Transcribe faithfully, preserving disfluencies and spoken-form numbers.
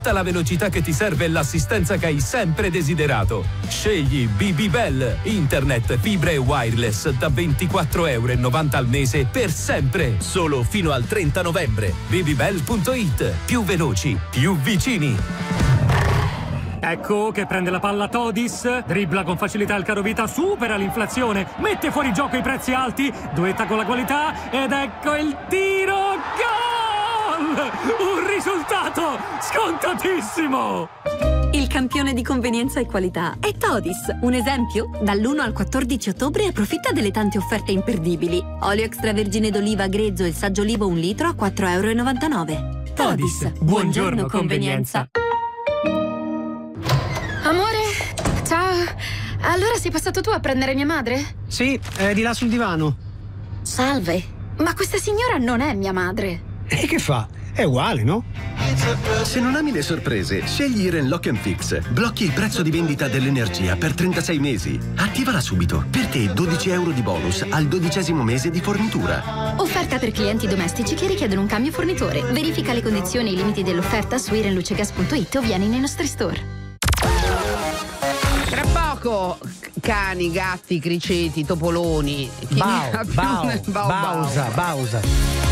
la velocità che ti serve e l'assistenza che hai sempre desiderato. Scegli B B Bell, internet, fibra e wireless da ventiquattro euro e novanta al mese per sempre, solo fino al trenta novembre. b b bell punto it, più veloci, più vicini. Ecco che prende la palla Todis, dribbla con facilità il carovita, supera l'inflazione, mette fuori gioco i prezzi alti, duetta con la qualità ed ecco il tiro, gol! Un risultato scontatissimo! Il campione di convenienza e qualità è Todis. Un esempio? dall'primo al quattordici ottobre approfitta delle tante offerte imperdibili. Olio extravergine d'oliva grezzo e saggio olivo un litro a quattro euro e novantanove. Todis, buongiorno convenienza. Amore, ciao. Allora sei passato tu a prendere mia madre? Sì, è di là sul divano. Salve, ma questa signora non è mia madre. E che fa? È uguale, no? Se non ami le sorprese, scegli Iren Lock and Fix. Blocchi il prezzo di vendita dell'energia per trentasei mesi. Attivala subito. Per te dodici euro di bonus al dodicesimo mese di fornitura. Offerta per clienti domestici che richiedono un cambio fornitore. Verifica le condizioni e i limiti dell'offerta su irenlucegas punto it o vieni nei nostri store. Tra poco cani, gatti, criceti, topoloni. Bau, bau, bausa, bausa.